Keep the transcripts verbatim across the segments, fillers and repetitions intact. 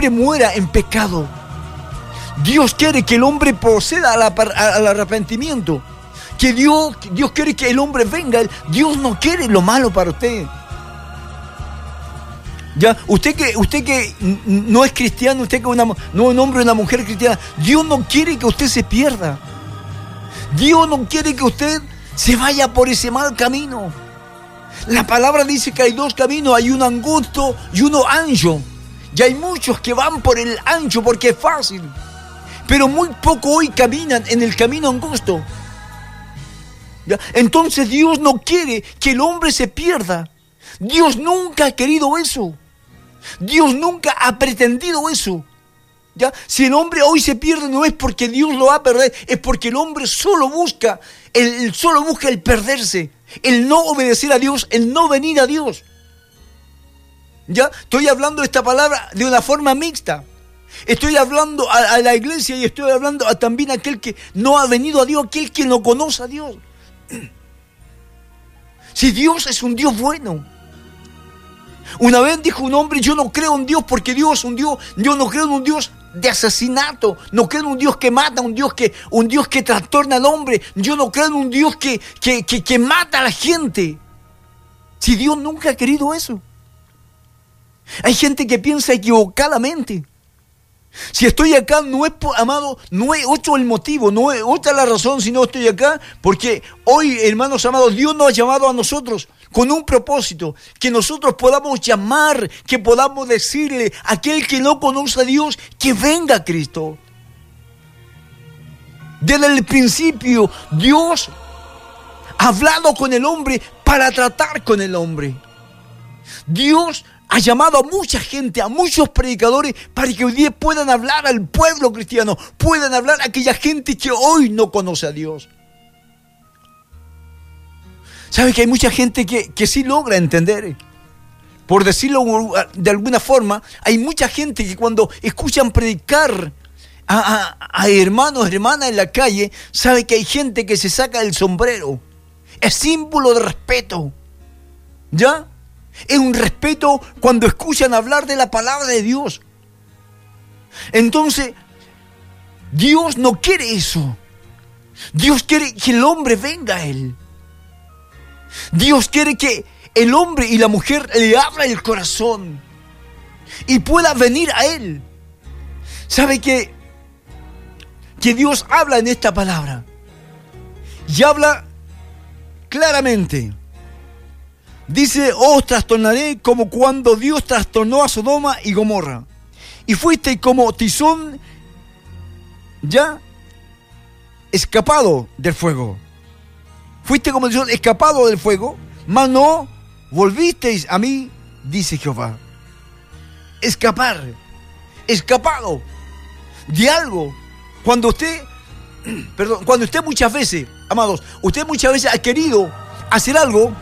hombre muera en pecado. Dios quiere que el hombre proceda al, al arrepentimiento. Que Dios, Dios quiere que el hombre venga. Dios no quiere lo malo para usted. Ya, usted que, usted que no es cristiano, usted que una, no es un hombre o una mujer cristiana, Dios no quiere que usted se pierda. Dios no quiere que usted se vaya por ese mal camino. La palabra dice que hay dos caminos, hay uno angosto y uno ancho. Y hay muchos que van por el ancho porque es fácil. Pero muy poco hoy caminan en el camino angosto. ¿Ya? Entonces Dios no quiere que el hombre se pierda. Dios nunca ha querido eso. Dios nunca ha pretendido eso. ¿Ya? Si el hombre hoy se pierde no es porque Dios lo va a perder, es porque el hombre solo busca, el, solo busca el perderse, el no obedecer a Dios, el no venir a Dios. ¿Ya? Estoy hablando de esta palabra de una forma mixta. Estoy hablando a, a la iglesia y estoy hablando a también a aquel que no ha venido a Dios, aquel que no conoce a Dios. Si Dios es un Dios bueno. Una vez dijo un hombre, yo no creo en Dios porque Dios es un Dios, yo no creo en un Dios de asesinato, no creo en un Dios que mata, un Dios que, un Dios que trastorna al hombre, yo no creo en un Dios que, que, que, que mata a la gente. Si Dios nunca ha querido eso. Hay gente que piensa equivocadamente. Si estoy acá, no es, amado, no es otro el motivo, no es otra la razón si no estoy acá, porque hoy, hermanos amados, Dios nos ha llamado a nosotros con un propósito, que nosotros podamos llamar, que podamos decirle a aquel que no conoce a Dios, que venga a Cristo. Desde el principio, Dios ha hablado con el hombre para tratar con el hombre. Dios ha llamado a mucha gente, a muchos predicadores, para que hoy día puedan hablar al pueblo cristiano, puedan hablar a aquella gente que hoy no conoce a Dios. ¿Sabe que hay mucha gente que, que sí logra entender? Por decirlo de alguna forma, hay mucha gente que cuando escuchan predicar a, a, a hermanos, hermanas en la calle, sabe que hay gente que se saca el sombrero. Es símbolo de respeto. ¿Ya? Es un respeto cuando escuchan hablar de la palabra de Dios. Entonces, Dios no quiere eso. Dios quiere que el hombre venga a Él. Dios quiere que el hombre y la mujer le abra el corazón y pueda venir a Él. ¿Sabe que, que Dios habla en esta palabra? Y habla claramente. Dice, os trastornaré como cuando Dios trastornó a Sodoma y Gomorra. Y fuiste como tizón ya escapado del fuego. Fuiste como tizón escapado del fuego, mas no volvisteis a mí, dice Jehová. Escapar, escapado de algo. Cuando usted, perdón, cuando usted muchas veces, amados, usted muchas veces ha querido hacer algo,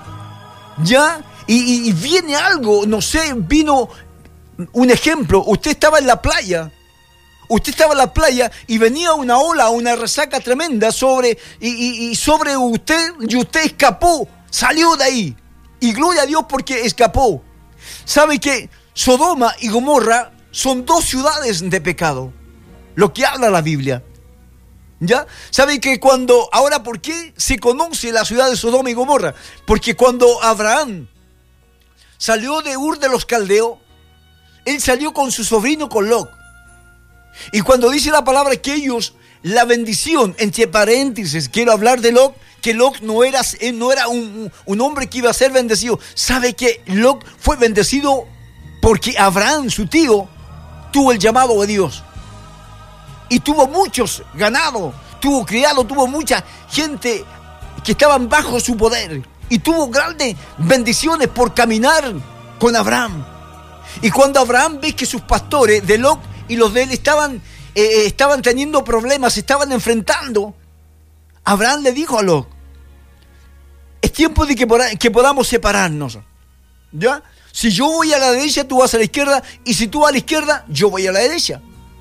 ¿ya? Y, y, y viene algo, no sé, vino un ejemplo, usted estaba en la playa, usted estaba en la playa y venía una ola, una resaca tremenda sobre, y, y, y sobre usted, y usted escapó, salió de ahí, y gloria a Dios porque escapó. ¿Sabe que Sodoma y Gomorra son dos ciudades de pecado? Lo que habla la Biblia. ¿Ya? ¿Sabe que cuando, ahora por qué se conoce la ciudad de Sodoma y Gomorra? Porque cuando Abraham salió de Ur de los Caldeos, él salió con su sobrino, con Lot. Y cuando dice la palabra que ellos, la bendición, entre paréntesis, quiero hablar de Lot, que Lot no era, no era un, un hombre que iba a ser bendecido. ¿Sabe que Lot fue bendecido porque Abraham, su tío, tuvo el llamado de Dios? Y tuvo muchos ganados, tuvo criado, tuvo mucha gente que estaban bajo su poder. Y tuvo grandes bendiciones por caminar con Abraham. Y cuando Abraham ve que sus pastores de Lot y los de él estaban, eh, estaban teniendo problemas, se estaban enfrentando, Abraham le dijo a Lot, es tiempo de que, que podamos separarnos. ¿Ya? Si yo voy a la derecha, tú vas a la izquierda, y si tú vas a la izquierda, yo voy a la derecha.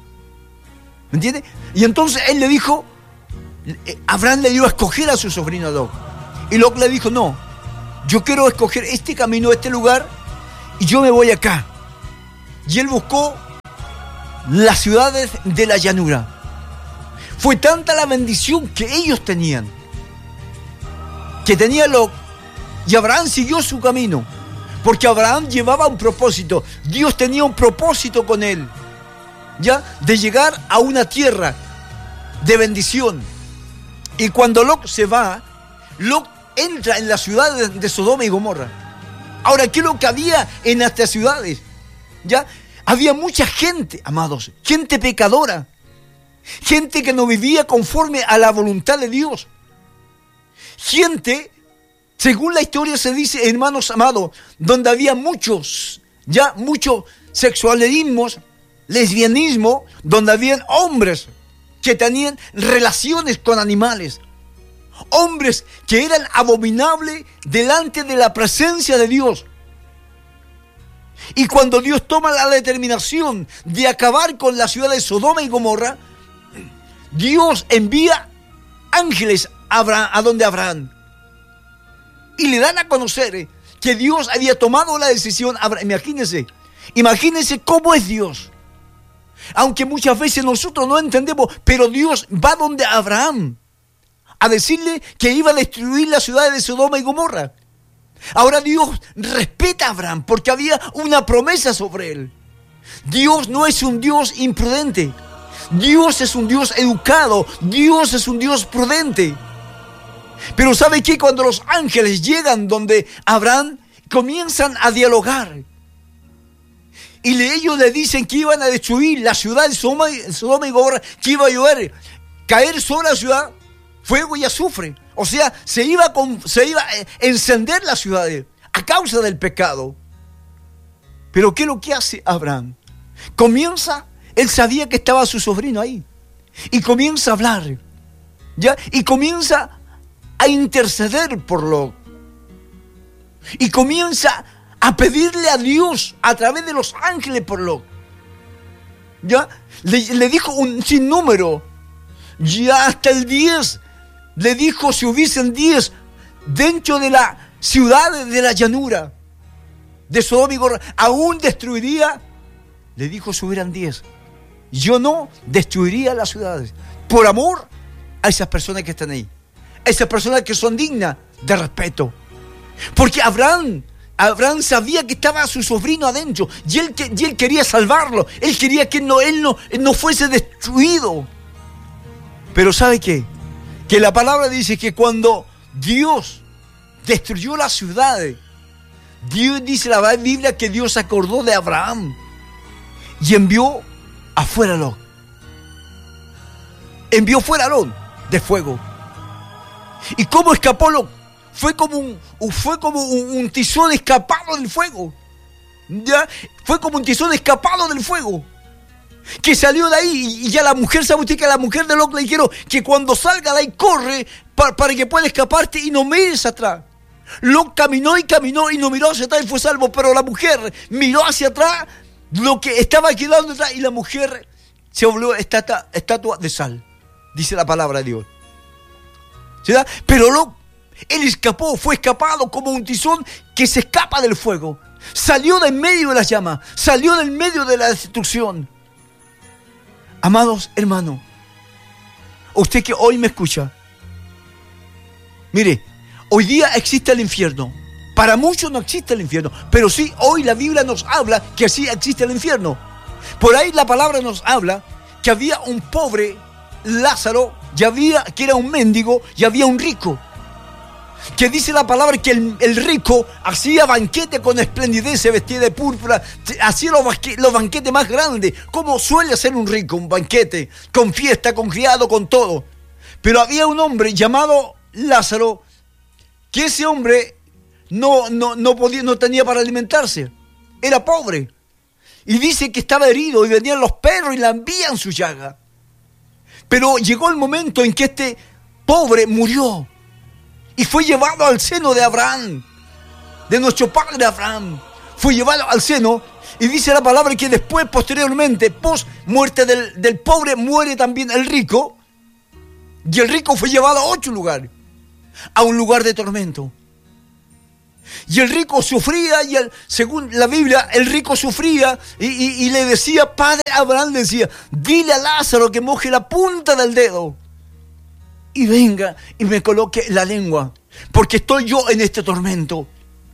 ¿Me entiendes? Y entonces él le dijo, Abraham le dio a escoger a su sobrino Lot. Y Lot le dijo, no, yo quiero escoger este camino, este lugar, y yo me voy acá. Y él buscó las ciudades de la llanura. Fue tanta la bendición que ellos tenían, que tenía Lot, y Abraham siguió su camino, porque Abraham llevaba un propósito. Dios tenía un propósito con él, ya, de llegar a una tierra de bendición. Y cuando Lot se va, Lot entra en la ciudad de, de Sodoma y Gomorra. Ahora, ¿qué es lo que había en estas ciudades? Ya, había mucha gente, amados, gente pecadora, gente que no vivía conforme a la voluntad de Dios, gente, según la historia se dice, hermanos amados, donde había muchos, ya, muchos sexualismos, lesbianismo, donde habían hombres que tenían relaciones con animales, hombres que eran abominables delante de la presencia de Dios. Y cuando Dios toma la determinación de acabar con la ciudad de Sodoma y Gomorra, Dios envía ángeles a, Abraham, a donde Abraham, y le dan a conocer que Dios había tomado la decisión. Imagínense, imagínense cómo es Dios. Aunque muchas veces nosotros no entendemos, pero Dios va donde Abraham a decirle que iba a destruir la ciudad de Sodoma y Gomorra. Ahora Dios respeta a Abraham porque había una promesa sobre él. Dios no es un Dios imprudente. Dios es un Dios educado. Dios es un Dios prudente. Pero ¿sabe qué? Cuando los ángeles llegan donde Abraham, comienzan a dialogar. Y ellos le dicen que iban a destruir la ciudad de Sodoma, Sodoma y Gomorra, que iba a llover, caer sobre la ciudad fuego y azufre. O sea, se iba, con, se iba a encender la ciudad a causa del pecado. Pero ¿qué es lo que hace Abraham? Comienza, él sabía que estaba su sobrino ahí, y comienza a hablar, ¿ya? Y comienza a interceder por Lot. Y comienza a pedirle a Dios a través de los ángeles por Lot. ¿Ya? Le, le dijo un sinnúmero, ya hasta el diez. Le dijo, si hubiesen diez dentro de la ciudad de la llanura de Sodoma y Gomorra, aún destruiría. Le dijo, si hubieran diez, yo no destruiría las ciudades, por amor a esas personas que están ahí, esas personas que son dignas de respeto. Porque Abraham, Abraham sabía que estaba su sobrino adentro, y él, y él quería salvarlo, él quería que no, él, no, él no fuese destruido. Pero ¿sabe qué? Que la palabra dice que cuando Dios destruyó las ciudades, Dios, dice la Biblia, que Dios se acordó de Abraham y envió afuera a Lot. Envió fuera a Lot de fuego. ¿Y cómo escapó Lot? Fue como un, fue como un, un tizón escapado del fuego. ¿Ya? Fue como un tizón escapado del fuego, que salió de ahí. Y ya la mujer, ¿sabe usted que a la mujer de Lot le dijeron que cuando salga de ahí corre para, para que pueda escaparte y no mires atrás? Lot caminó y caminó y no miró hacia atrás y fue salvo, pero la mujer miró hacia atrás lo que estaba quedando atrás, y la mujer se volvió estatua, estatua de sal, dice la palabra de Dios. ¿Sí? Pero Lot, él escapó, fue escapado como un tizón que se escapa del fuego. Salió del medio de las llamas, salió del medio de la destrucción. Amados hermanos, usted que hoy me escucha, mire, hoy día existe el infierno. Para muchos no existe el infierno, pero sí, hoy la Biblia nos habla que sí existe el infierno. Por ahí la palabra nos habla que había un pobre Lázaro, y había, que era un mendigo, y había un rico. Que dice la palabra que el, el rico hacía banquete con esplendidez, se vestía de púrpura, hacía los, banque, los banquetes más grandes, como suele hacer un rico, un banquete, con fiesta, con criado, con todo. Pero había un hombre llamado Lázaro, que ese hombre no, no, no, podía, no tenía para alimentarse, era pobre. Y dice que estaba herido y venían los perros y lambían su llaga. Pero llegó el momento en que este pobre murió y fue llevado al seno de Abraham, de nuestro padre Abraham. Fue llevado al seno, y dice la palabra que después, posteriormente, post muerte del, del pobre, muere también el rico. Y el rico fue llevado a otro lugar, a un lugar de tormento. Y el rico sufría, y el, según la Biblia, el rico sufría y, y, y le decía, padre Abraham le decía, dile a Lázaro que moje la punta del dedo y venga y me coloque la lengua, porque estoy yo en este tormento.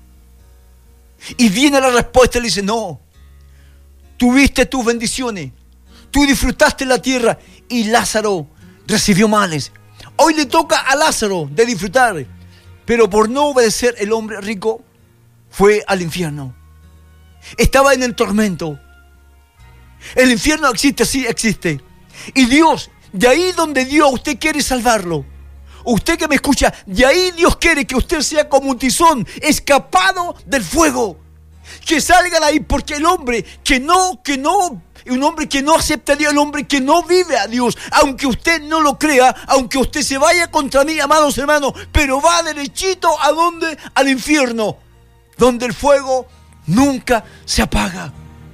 Y viene la respuesta y le dice, no, tuviste tus bendiciones, tú disfrutaste la tierra y Lázaro recibió males. Hoy le toca a Lázaro de disfrutar, pero por no obedecer el hombre rico fue al infierno. Estaba en el tormento. El infierno existe, sí existe. Y Dios, de ahí donde Dios usted quiere salvarlo, usted que me escucha, de ahí Dios quiere que usted sea como un tizón escapado del fuego. Que salga de ahí, porque el hombre que no, que no, un hombre que no acepta a Dios, el hombre que no vive a Dios, aunque usted no lo crea, aunque usted se vaya contra mí, amados hermanos, pero va derechito a donde, al infierno, donde el fuego nunca se apaga.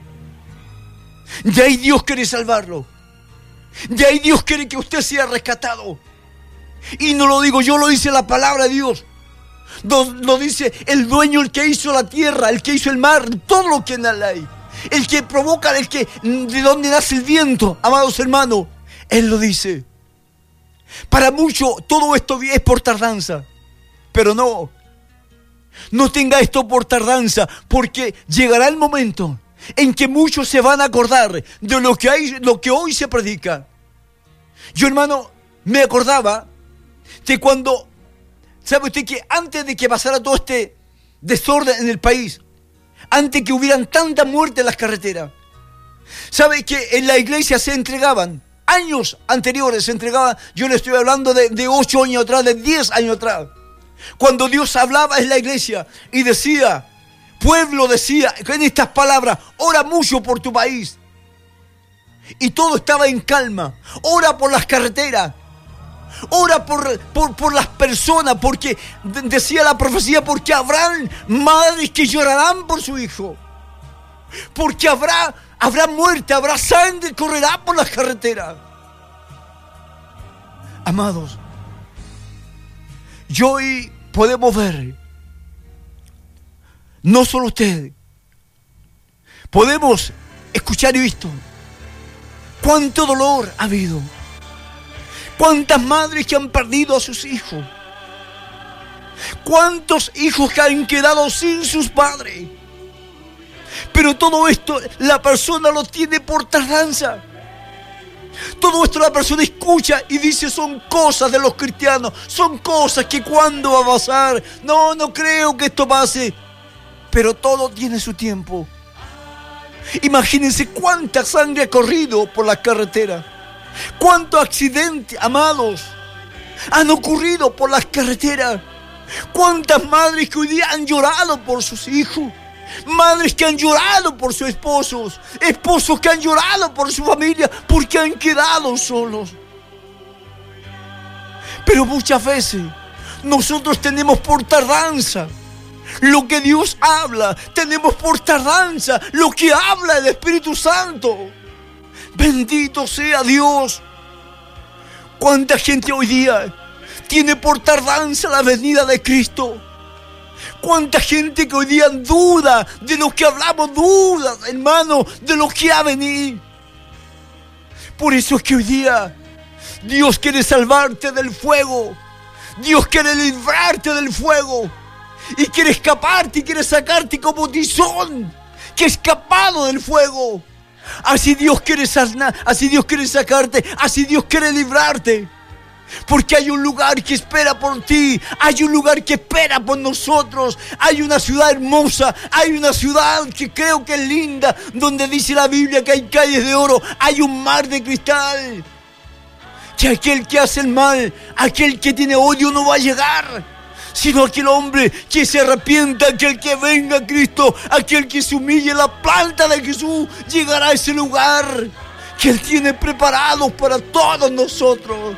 De ahí Dios quiere salvarlo. De ahí Dios quiere que usted sea rescatado. Y no lo digo yo, lo dice la palabra de Dios. Lo dice el dueño, el que hizo la tierra, el que hizo el mar, todo lo que en la ley. El que provoca, el que, de donde nace el viento, amados hermanos, Él lo dice. Para muchos todo esto es por tardanza, pero no, no tenga esto por tardanza, porque llegará el momento en que muchos se van a acordar de lo que hay, lo que hoy se predica. Yo, hermano, me acordaba que cuando, ¿sabe usted que antes de que pasara todo este desorden en el país, antes que hubieran tanta muerte en las carreteras, ¿sabe que en la iglesia se entregaban, años anteriores se entregaban, yo le estoy hablando de, de ocho años atrás, de diez años atrás, cuando Dios hablaba en la iglesia y decía, pueblo decía, en estas palabras, ora mucho por tu país, y todo estaba en calma, ora por las carreteras, ora por, por, por las personas, porque decía la profecía, porque habrán madres que llorarán por su hijo, porque habrá, habrá muerte, habrá sangre, correrá por las carreteras. Amados, y hoy podemos ver, no solo usted, podemos escuchar esto, cuánto dolor ha habido. ¿Cuántas madres que han perdido a sus hijos? ¿Cuántos hijos que han quedado sin sus padres? Pero todo esto la persona lo tiene por tardanza. Todo esto la persona escucha y dice, son cosas de los cristianos, son cosas que cuándo va a pasar. No, no creo que esto pase. Pero todo tiene su tiempo. Imagínense cuánta sangre ha corrido por la carretera. ¿Cuántos accidentes, amados, han ocurrido por las carreteras? ¿Cuántas madres que hoy día han llorado por sus hijos? Madres que han llorado por sus esposos, esposos que han llorado por su familia porque han quedado solos. Pero muchas veces nosotros tenemos por tardanza lo que Dios habla, tenemos por tardanza lo que habla el Espíritu Santo. Bendito sea Dios. ¿Cuánta gente hoy día tiene por tardanza la venida de Cristo? ¿Cuánta gente que hoy día duda de lo que hablamos, duda, hermano, de lo que ha venido? Por eso es que hoy día Dios quiere salvarte del fuego. Dios quiere librarte del fuego. Y quiere escaparte y quiere sacarte como tizón que ha escapado del fuego. Así Dios quiere sanar, así Dios quiere sacarte, así Dios quiere librarte. Porque hay un lugar que espera por ti, hay un lugar que espera por nosotros, hay una ciudad hermosa, hay una ciudad que creo que es linda, donde dice la Biblia que hay calles de oro, hay un mar de cristal. Que aquel que hace el mal, aquel que tiene odio no va a llegar, sino aquel hombre que se arrepienta, aquel que venga a Cristo, aquel que se humille en la planta de Jesús, llegará a ese lugar que Él tiene preparado para todos nosotros.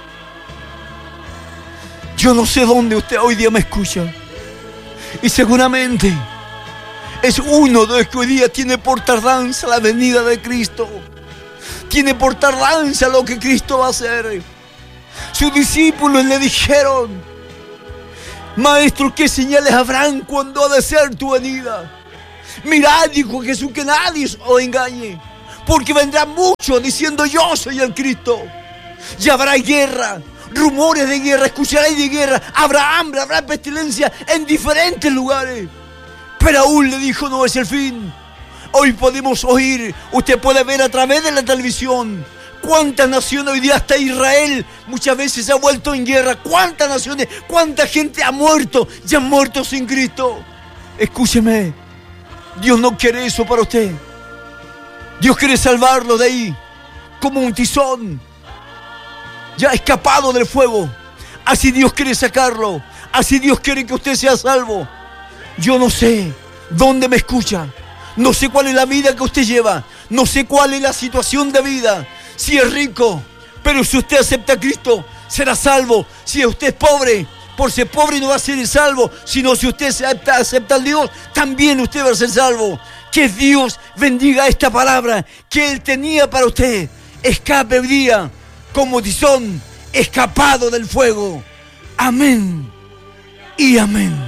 Yo no sé dónde usted hoy día me escucha, y seguramente es uno de los que hoy día tiene por tardanza la venida de Cristo, tiene por tardanza lo que Cristo va a hacer. Sus discípulos le dijeron, Maestro, ¿qué señales habrán cuando ha de ser tu venida? Mirad, dijo Jesús, que nadie os engañe, porque vendrán muchos diciendo yo soy el Cristo. Y habrá guerra, rumores de guerra, escucharéis de guerra, habrá hambre, habrá pestilencia en diferentes lugares. Pero aún le dijo, no es el fin. Hoy podemos oír, usted puede ver a través de la televisión cuántas naciones hoy día, hasta Israel muchas veces se ha vuelto en guerra. Cuántas naciones, cuánta gente ha muerto y han muerto sin Cristo. Escúcheme, Dios no quiere eso para usted. Dios quiere salvarlo de ahí, como un tizón ya escapado del fuego. Así Dios quiere sacarlo. Así Dios quiere que usted sea salvo. Yo no sé dónde me escucha. No sé cuál es la vida que usted lleva. No sé cuál es la situación de vida. Si es rico, pero si usted acepta a Cristo, será salvo. Si usted es pobre, por ser pobre no va a ser salvo, sino si usted acepta, acepta a Dios, también usted va a ser salvo. Que Dios bendiga esta palabra que Él tenía para usted. Escape hoy día como tizón escapado del fuego. Amén y amén.